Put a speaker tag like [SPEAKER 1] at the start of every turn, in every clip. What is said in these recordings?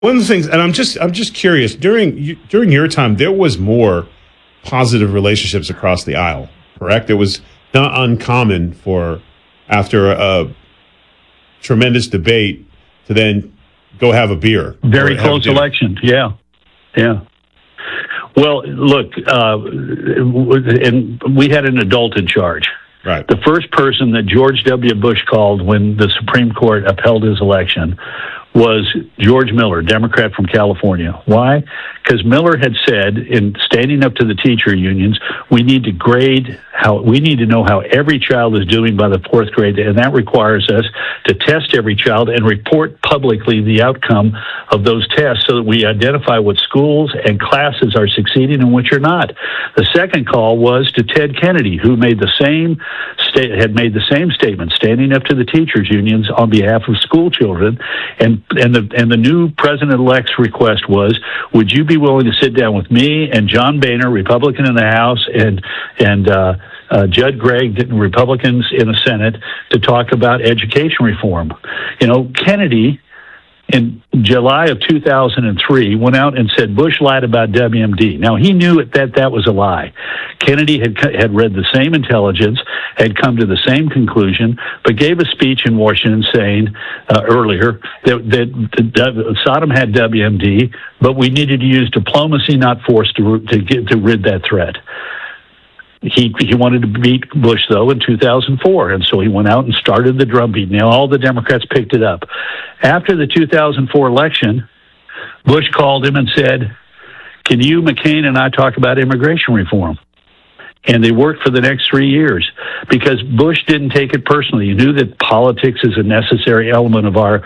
[SPEAKER 1] One of the things, and I'm just curious. During your time, there was more positive relationships across the aisle. Correct? It was not uncommon for after a tremendous debate to then go have a beer.
[SPEAKER 2] Very close election. Yeah. Yeah. Well, look, and we had an adult in charge.
[SPEAKER 1] Right.
[SPEAKER 2] The first person that George W. Bush called when the Supreme Court upheld his election was George Miller, Democrat from California. Why? Because Miller had said, in standing up to the teacher unions, we need to know how every child is doing by the fourth grade, and that requires us to test every child and report publicly the outcome of those tests so that we identify what schools and classes are succeeding and which are not. The second call was to Ted Kennedy, who had made the same statement, standing up to the teachers unions on behalf of school children, and the new president-elect's request was, would you be willing to sit down with me and John Boehner, Republican in the House, and Judd Gregg, Republicans in the Senate, to talk about education reform? Kennedy, in July of 2003, went out and said Bush lied about WMD. Now, he knew that was a lie. Kennedy had read the same intelligence, had come to the same conclusion, but gave a speech in Washington saying earlier that Saddam had WMD, but we needed to use diplomacy, not force, to rid that threat. He wanted to beat Bush, though, in 2004, and so he went out and started the drumbeat. Now, all the Democrats picked it up. After the 2004 election, Bush called him and said, can you, McCain, and I talk about immigration reform? And they worked for the next 3 years because Bush didn't take it personally. He knew that politics is a necessary element of our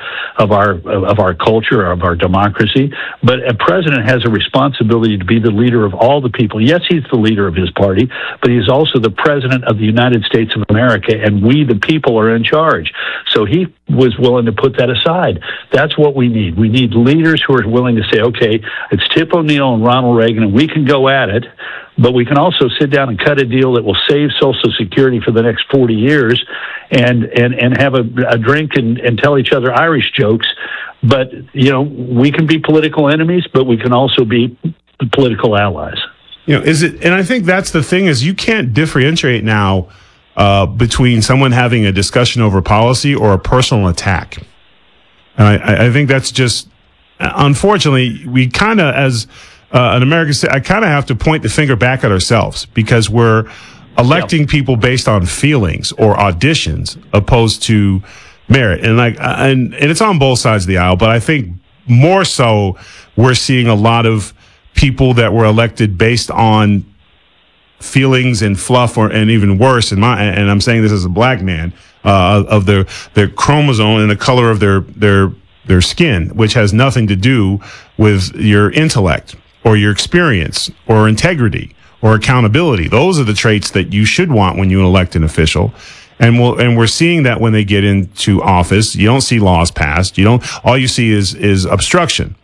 [SPEAKER 2] culture, of our democracy. But a president has a responsibility to be the leader of all the people. Yes, he's the leader of his party, but he's also the president of the United States of America, and we, the people, are in charge. So he was willing to put that aside. That's what we need. We need leaders who are willing to say, okay, it's Tip O'Neill and Ronald Reagan, and we can go at it, but we can also sit down and cut a deal that will save Social Security for the next 40 years and have a drink and tell each other Irish jokes. But, we can be political enemies, but we can also be political allies.
[SPEAKER 1] And I think that's the thing is you can't differentiate now between someone having a discussion over policy or a personal attack. And I think that's just, unfortunately, we kind of, as an American, I kind of have to point the finger back at ourselves because we're electing people based on feelings or auditions opposed to merit. And and it's on both sides of the aisle, but I think more so we're seeing a lot of people that were elected based on feelings and fluff, and even worse, and I'm saying this as a black man, of their chromosome and the color of their skin, which has nothing to do with your intellect or your experience or integrity or accountability. Those are the traits that you should want when you elect an official. And we're seeing that when they get into office, you don't see laws passed. All you see is obstruction.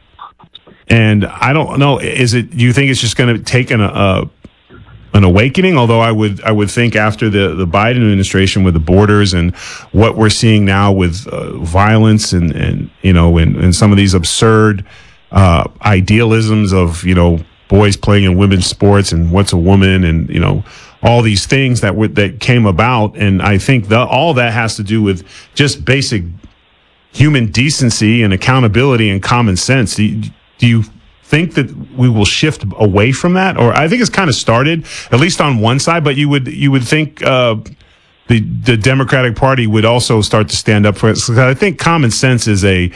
[SPEAKER 1] And I don't know, do you think it's just going to take an awakening? Although I would think after the Biden administration with the borders and what we're seeing now with violence and some of these absurd idealisms of boys playing in women's sports and what's a woman and all these things that came about, and I think all that has to do with just basic human decency and accountability and common sense. Do you think that we will shift away from that? Or I think it's kind of started, at least on one side, but you would think the Democratic Party would also start to stand up for it. So I think common sense is a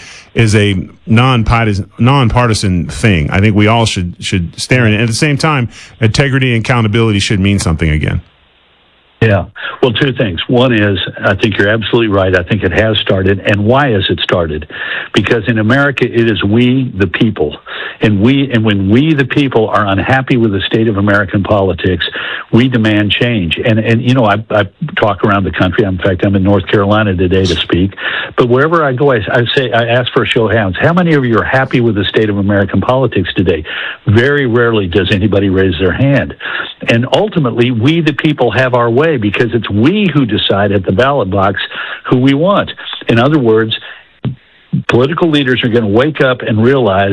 [SPEAKER 1] nonpartisan thing. I think we all should stare in it. At the same time, integrity and accountability should mean something again.
[SPEAKER 2] Yeah. Well, two things. One is, I think you're absolutely right. I think it has started. And why has it started? Because in America, it is we, the people. And when we, the people, are unhappy with the state of American politics, we demand change. And I talk around the country. In fact, I'm in North Carolina today to speak. But wherever I go, I ask for a show of hands. How many of you are happy with the state of American politics today? Very rarely does anybody raise their hand. And ultimately, we, the people, have our way, because it's we who decide at the ballot box who we want. In other words, political leaders are going to wake up and realize